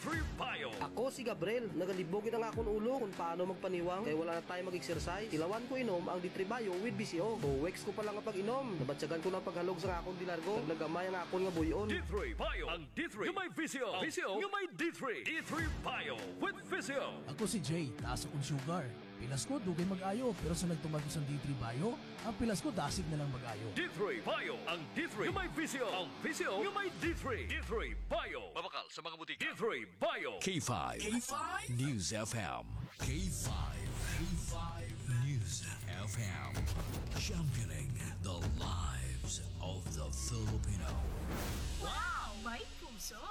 D3 Bio. Ako si Gabriel, nagalibogin ang akong ulo kung paano magpaniwang kaya wala na tayo mag-exercise. Tilawan ko inom ang D3 Bio with BCO. 2 weeks ko pa lang ang pag-inom. Nabatsagan ko ng paghalog sa akong dilargo. Naglagamay ang akong nga buyon. D3 Bio. Ang D3 yung may VCO. VCO yung may D3. D3 Bio with VCO. Ako si Jay, taas akong sugar. Pilas ko, dugay mag-ayo. Pero sa nagtumagos ang D3 Bio, ang pilas ko dasig na lang mag-ayo. D3 Bio. Ang D3 yung may VCO. Ang VCO yung may D3. D3 Bio. Babakal sa mga butika. D3 Bio. K5. News FM. K5. News FM. Championing the lives of the Filipino. Wow! May puso!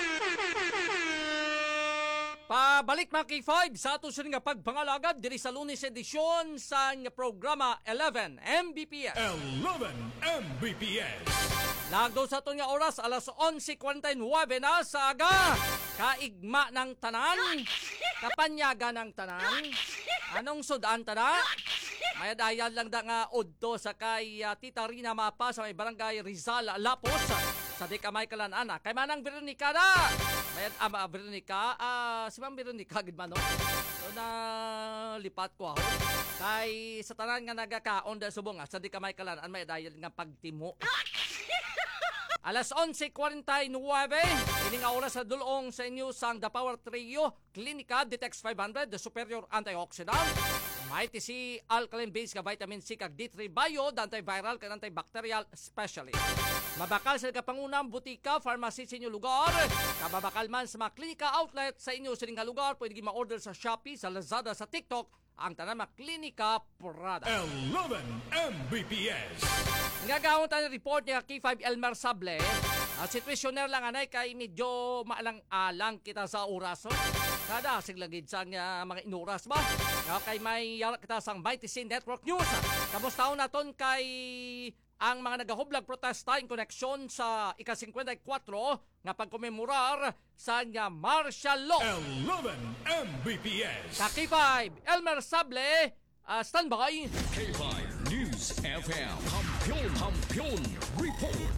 Pabalik mga K5 sa ato siya nga pagpangalagad diri sa Lunes edisyon sa nga programa 11 Mbps. 11 Mbps. Lagdo sa ato nga oras alas 11:49 na sa aga. Kaigma ng tanan, kapanyaga ng tanan. Anong sudan tada? Mayadayan lang da nga udto sa kay Tita Rina Mapa sa may barangay Rizal Lapos sa di kamay kalanana. Kay manang Veronica da. Mayad ama Veronica, si Ma'am Veronica gid man no. So na lipat ko ako. Kay sa tanan nga nagakaon da subong sa di kamay kalanaan mayadayan nga pagtimo. Alas 11:49, ini nga oras sa dulong sa inyo sang The Power Trio, Clinica, Detox 500, The Superior Antioxidant, Mighty C, Alkaline-based ka Vitamin C kag D3 Bio, antiviral kag antibacterial specialist. Mabakal sa kapangunang butika, pharmacy sa inyo lugar, kababakal man sa mga klinika outlet sa inyo sa nga lugar, pwede ma-order sa Shopee, sa Lazada, sa TikTok, ang tanan mga klinika product. 11 Mbps. Ngagawon tayo report niya K5 Elmer Sable. Situationer lang anay kay medyo maalang-alang kita sa oras. Kada siglagid sa mga inuras ba? Kay may kita sang Mighty C Network News. Kamusta naton kay ang mga nagahublag protesta in connection sa ika-54 nga pagkomemorar sa nga martial law. 11 Mbps. Sa K5 Elmer Sable, standby. K5 News FM. Kampiyon Report.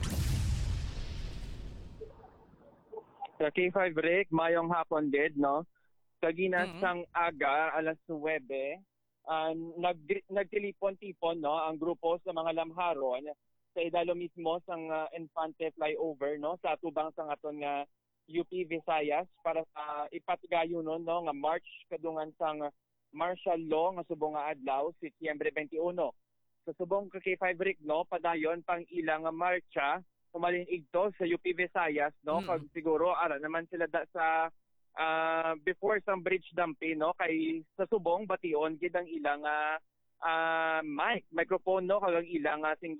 Sa K5 Rick, mayong hapon din, no? Sa ginasang aga, alas 9, nagtilipon-tipon, no? Ang grupo sa mga lamharon sa idalo mismo sang Infante Flyover, no? Sa tubang sa aton nga UP Visayas para sa ipatgayo no nga March kadungan sang martial law nga subong nga adlaw Setyembre 21. Sa subong ka K5 Rick, no? Padayon pang ilang marcha kumalinig to sa UP Visayas, no? Kag siguro ara naman sila sa before some bridge dumping, no? Kay sa subong bation gid ang ilang microphone, no? Kag ang ilang